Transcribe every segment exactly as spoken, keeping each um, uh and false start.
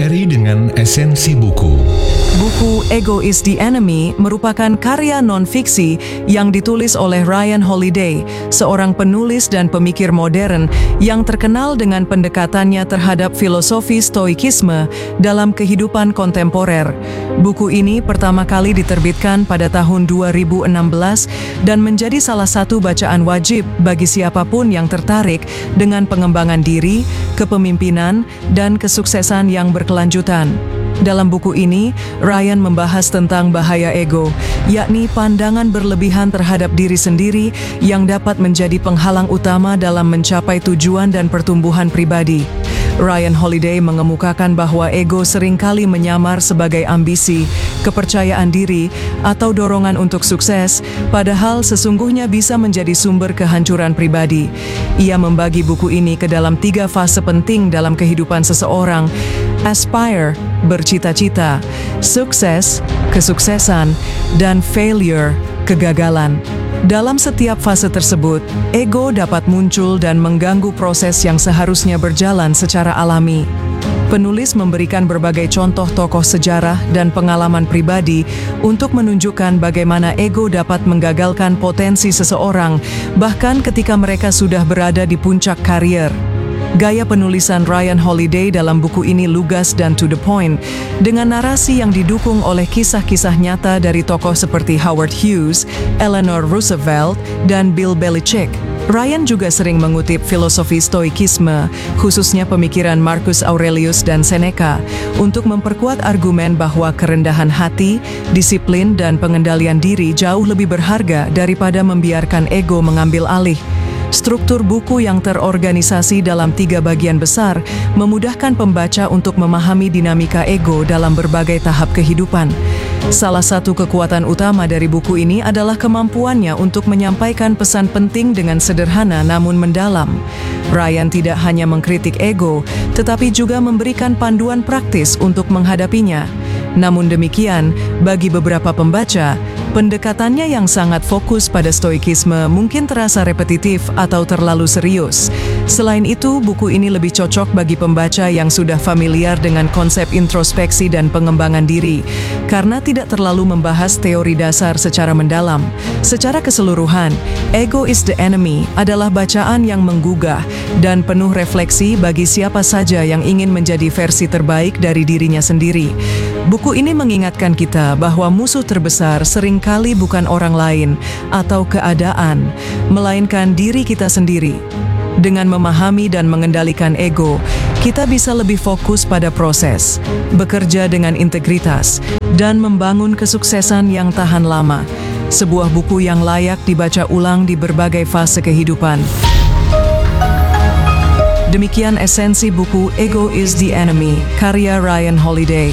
Hari dengan esensi buku. Buku Ego is the Enemy merupakan karya non-fiksi yang ditulis oleh Ryan Holiday, seorang penulis dan pemikir modern yang terkenal dengan pendekatannya terhadap filosofi stoikisme dalam kehidupan kontemporer. Buku ini pertama kali diterbitkan pada tahun dua ribu enam belas dan menjadi salah satu bacaan wajib bagi siapapun yang tertarik dengan pengembangan diri, kepemimpinan, dan kesuksesan yang berkelanjutan. Dalam buku ini, Ryan membahas tentang bahaya ego, yakni pandangan berlebihan terhadap diri sendiri yang dapat menjadi penghalang utama dalam mencapai tujuan dan pertumbuhan pribadi. Ryan Holiday mengemukakan bahwa ego seringkali menyamar sebagai ambisi, kepercayaan diri, atau dorongan untuk sukses, padahal sesungguhnya bisa menjadi sumber kehancuran pribadi. Ia membagi buku ini ke dalam tiga fase penting dalam kehidupan seseorang: aspire, bercita-cita; sukses, kesuksesan; dan failure, kegagalan. Dalam setiap fase tersebut, ego dapat muncul dan mengganggu proses yang seharusnya berjalan secara alami. Penulis memberikan berbagai contoh tokoh sejarah dan pengalaman pribadi untuk menunjukkan bagaimana ego dapat menggagalkan potensi seseorang, bahkan ketika mereka sudah berada di puncak karier. Gaya penulisan Ryan Holiday dalam buku ini lugas dan to the point, dengan narasi yang didukung oleh kisah-kisah nyata dari tokoh seperti Howard Hughes, Eleanor Roosevelt, dan Bill Belichick. Ryan juga sering mengutip filosofi stoikisme, khususnya pemikiran Marcus Aurelius dan Seneca, untuk memperkuat argumen bahwa kerendahan hati, disiplin, dan pengendalian diri jauh lebih berharga daripada membiarkan ego mengambil alih. Struktur buku yang terorganisasi dalam tiga bagian besar memudahkan pembaca untuk memahami dinamika ego dalam berbagai tahap kehidupan. Salah satu kekuatan utama dari buku ini adalah kemampuannya untuk menyampaikan pesan penting dengan sederhana namun mendalam. Ryan tidak hanya mengkritik ego, tetapi juga memberikan panduan praktis untuk menghadapinya. Namun demikian, bagi beberapa pembaca, pendekatannya yang sangat fokus pada stoikisme mungkin terasa repetitif atau terlalu serius. Selain itu, buku ini lebih cocok bagi pembaca yang sudah familiar dengan konsep introspeksi dan pengembangan diri, karena tidak terlalu membahas teori dasar secara mendalam. Secara keseluruhan, Ego is the Enemy adalah bacaan yang menggugah dan penuh refleksi bagi siapa saja yang ingin menjadi versi terbaik dari dirinya sendiri. Buku ini mengingatkan kita bahwa musuh terbesar seringkali bukan orang lain atau keadaan, melainkan diri kita sendiri. Dengan memahami dan mengendalikan ego, kita bisa lebih fokus pada proses, bekerja dengan integritas, dan membangun kesuksesan yang tahan lama. Sebuah buku yang layak dibaca ulang di berbagai fase kehidupan. Demikian esensi buku Ego is the Enemy, karya Ryan Holiday.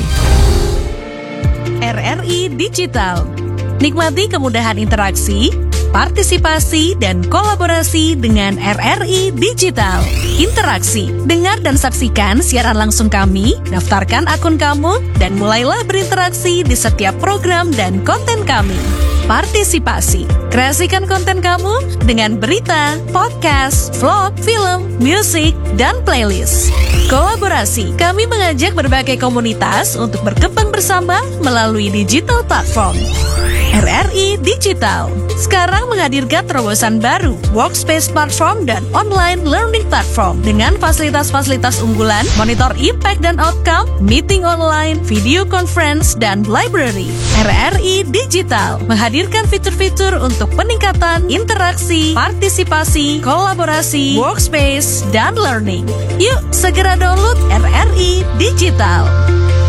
R R I Digital. Nikmati kemudahan interaksi, partisipasi, dan kolaborasi dengan R R I Digital. Interaksi, dengar dan saksikan siaran langsung kami, daftarkan akun kamu, dan mulailah berinteraksi di setiap program dan konten kami. Partisipasi, kreasikan konten kamu dengan berita, podcast, vlog, film, musik, dan playlist. Kolaborasi, kami mengajak berbagai komunitas untuk berkembang bersama melalui digital platform. R R I Digital sekarang menghadirkan terobosan baru, workspace platform dan online learning platform dengan fasilitas-fasilitas unggulan, monitor impact dan outcome, meeting online, video conference, dan library. R R I Digital menghadirkan fitur-fitur untuk peningkatan interaksi, partisipasi, kolaborasi, workspace, dan learning. Yuk segera download R R I Digital.